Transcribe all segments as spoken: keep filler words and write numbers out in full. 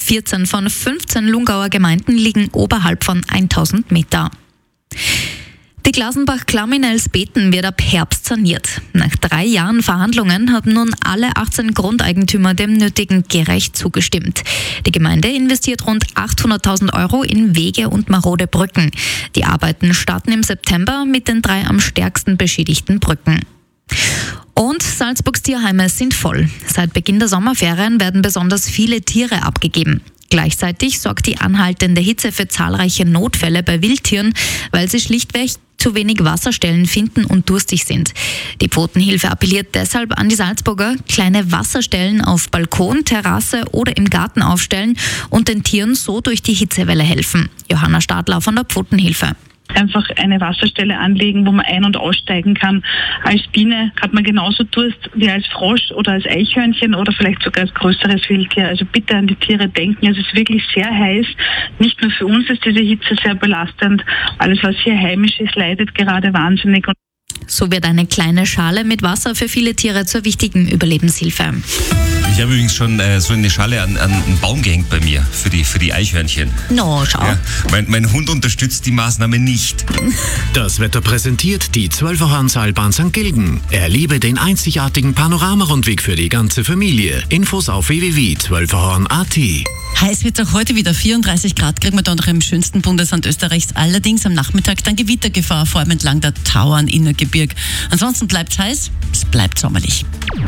vierzehn von fünfzehn Lungauer Gemeinden liegen oberhalb von tausend Meter. Die Glasenbach-Klamm in Elsbeten wird ab Herbst saniert. Nach drei Jahren Verhandlungen haben nun alle achtzehn Grundeigentümer dem Nötigen gerecht zugestimmt. Die Gemeinde investiert rund achthunderttausend Euro in Wege und marode Brücken. Die Arbeiten starten im September mit den drei am stärksten beschädigten Brücken. Und Salzburgs Tierheime sind voll. Seit Beginn der Sommerferien werden besonders viele Tiere abgegeben. Gleichzeitig sorgt die anhaltende Hitze für zahlreiche Notfälle bei Wildtieren, weil sie schlichtweg zu wenig Wasserstellen finden und durstig sind. Die Pfotenhilfe appelliert deshalb an die Salzburger, kleine Wasserstellen auf Balkon, Terrasse oder im Garten aufstellen und den Tieren so durch die Hitzewelle helfen. Johanna Stadler von der Pfotenhilfe. Einfach eine Wasserstelle anlegen, wo man ein- und aussteigen kann. Als Biene hat man genauso Durst wie als Frosch oder als Eichhörnchen oder vielleicht sogar als größeres Wildtier. Also bitte an die Tiere denken. Es ist wirklich sehr heiß. Nicht nur für uns ist diese Hitze sehr belastend. Alles, was hier heimisch ist, leidet gerade wahnsinnig. So wird eine kleine Schale mit Wasser für viele Tiere zur wichtigen Überlebenshilfe. Ich habe übrigens schon äh, so eine Schale an, an einen Baum gehängt bei mir, für die, für die Eichhörnchen. No, schau. Ja, mein, mein Hund unterstützt die Maßnahme nicht. Das Wetter präsentiert die Zwölferhorn-Seilbahn Sankt Gilgen. Erlebe den einzigartigen Panoramarundweg für die ganze Familie. Infos auf w w w punkt zwölferhorn punkt a t. Heiß wird es auch heute wieder. vierunddreißig Grad kriegen wir da noch im schönsten Bundesland Österreichs. Allerdings am Nachmittag dann Gewittergefahr, vor allem entlang der Tauern Innergebirg. Ansonsten bleibt es heiß, es bleibt sommerlich.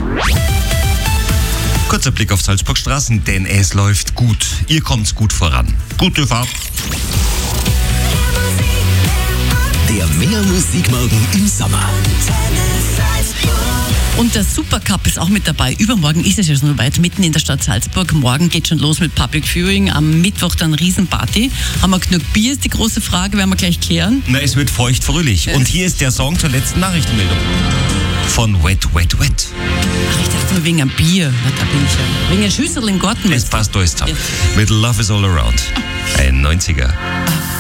Kurzer Blick auf Salzburg Straßen, denn es läuft gut. Ihr kommt gut voran. Gute Fahrt. Der Mehr Musikmorgen im Sommer. Und der Supercup ist auch mit dabei. Übermorgen ist es ja schon soweit, mitten in der Stadt Salzburg. Morgen geht schon los mit Public Viewing. Am Mittwoch dann Riesenparty. Haben wir genug Bier, ist die große Frage, werden wir gleich klären. Na, es wird feucht fröhlich. Und hier ist der Song zur letzten Nachrichtenmeldung. Von Wet, Wet, Wet. Ach, ich dachte nur wegen einem Bier. Na, da bin ich ja. Wegen einem Schüssel im Garten. Es passt alles zusammen. Ja. Mit Love is All Around. Ein neunziger.